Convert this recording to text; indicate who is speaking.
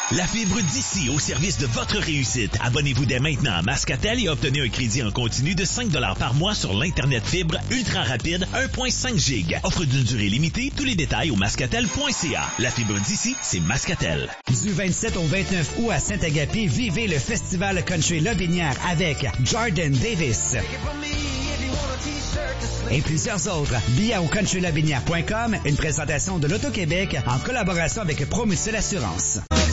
Speaker 1: La fibre d'ici au service de votre réussite. Abonnez-vous dès maintenant à Mascatel et obtenez un crédit en continu de 5 $ par mois sur l'Internet fibre ultra rapide 1.5 G. Offre d'une durée limitée. Tous les détails au mascatel.ca. La fibre d'ici, c'est Mascatel.
Speaker 2: Du 27 au 29 août à Saint-Agapi, vivez le Festival Country Lobinière avec Jordan Davis et plusieurs autres. Billets au countrylobinière.com, une présentation de l'Auto-Québec en collaboration avec Promutuelle Assurance.